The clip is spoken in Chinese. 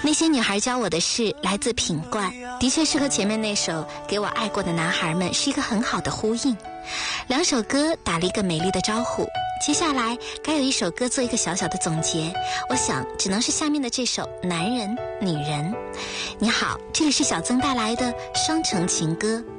那些女孩教我的事来自品冠，的确是和前面那首给我爱过的男孩们是一个很好的呼应。两首歌打了一个美丽的招呼，接下来该有一首歌做一个小小的总结，我想只能是下面的这首男人女人。你好，这里是小曾带来的双城情歌。